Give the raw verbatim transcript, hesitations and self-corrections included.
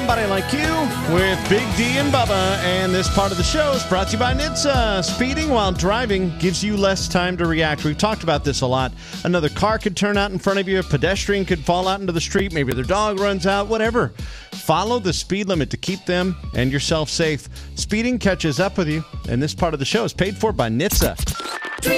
Somebody Like You with Big D and Bubba. And this part of the show is brought to you by N H T S A. Speeding while driving gives you less time to react. We've talked about this a lot. Another car could turn out in front of you. A pedestrian could fall out into the street. Maybe their dog runs out. Whatever. Follow the speed limit to keep them and yourself safe. Speeding catches up with you. And this part of the show is paid for by N H T S A.